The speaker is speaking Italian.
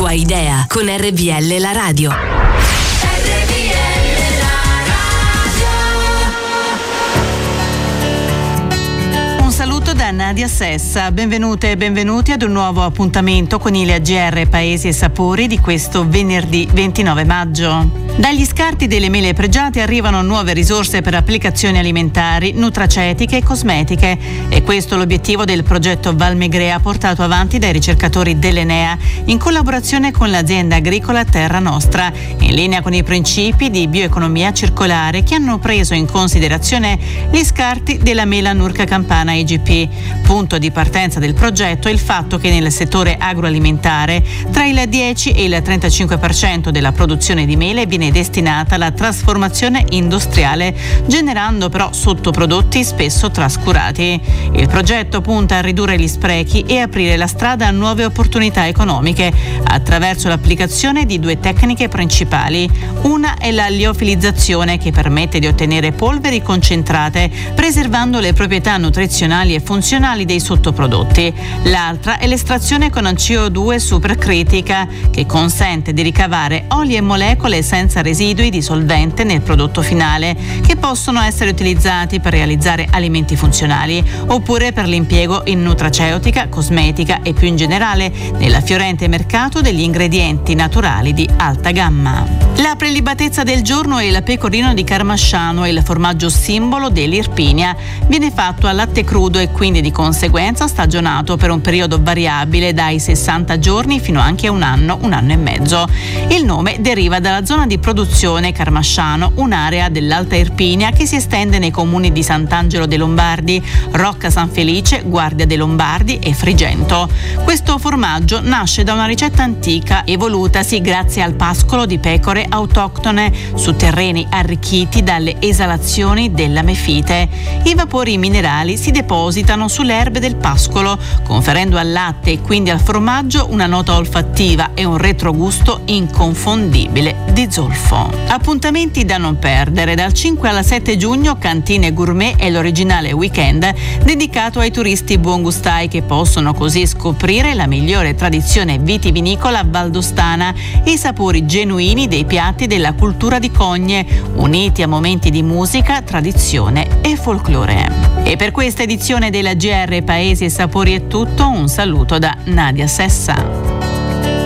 tua idea con RPL la radio. Saluto da Nadia Sessa, benvenute e benvenuti ad un nuovo appuntamento con il GR Paesi e Sapori di questo venerdì 29 maggio. Dagli scarti delle mele pregiate arrivano nuove risorse per applicazioni alimentari, nutraceutiche e cosmetiche. E questo è l'obiettivo del progetto Valmegrea portato avanti dai ricercatori dell'Enea in collaborazione con l'azienda agricola Terra Nostra, in linea con i principi di bioeconomia circolare che hanno preso in considerazione gli scarti della mela Nurca Campana IGP. Punto di partenza del progetto è il fatto che nel settore agroalimentare tra il 10 e il 35% della produzione di mele viene destinata alla trasformazione industriale, generando però sottoprodotti spesso trascurati. Il progetto punta a ridurre gli sprechi e aprire la strada a nuove opportunità economiche attraverso l'applicazione di due tecniche principali. Una è la liofilizzazione, che permette di ottenere polveri concentrate preservando le proprietà nutrizionali e funzionali dei sottoprodotti. L'altra è l'estrazione con CO2 supercritica, che consente di ricavare oli e molecole senza residui di solvente nel prodotto finale, che possono essere utilizzati per realizzare alimenti funzionali oppure per l'impiego in nutraceutica, cosmetica e più in generale nella fiorente mercato degli ingredienti naturali di alta gamma. La prelibatezza del giorno è il pecorino di Carmasciano, il formaggio simbolo dell'Irpinia. Viene fatto a latte crudo e quindi di conseguenza stagionato per un periodo variabile dai 60 giorni fino anche a un anno e mezzo. Il nome deriva dalla zona di produzione Carmasciano, un'area dell'Alta Irpinia che si estende nei comuni di Sant'Angelo dei Lombardi, Rocca San Felice, Guardia dei Lombardi e Frigento. Questo formaggio nasce da una ricetta antica evolutasi grazie al pascolo di pecore autoctone su terreni arricchiti dalle esalazioni della mefite. I vapori minerali si depositano sulle erbe del pascolo, conferendo al latte e quindi al formaggio una nota olfattiva e un retrogusto inconfondibile di zolfo. Appuntamenti da non perdere: dal 5 al 7 giugno Cantine Gourmet è l'originale weekend dedicato ai turisti buongustai, che possono così scoprire la migliore tradizione vitivinicola valdostana e i sapori genuini dei piatti della cultura di Cogne, uniti a momenti di musica, tradizione e folklore. E per questa edizione della GR Paesi e Sapori è tutto, un saluto da Nadia Sessa.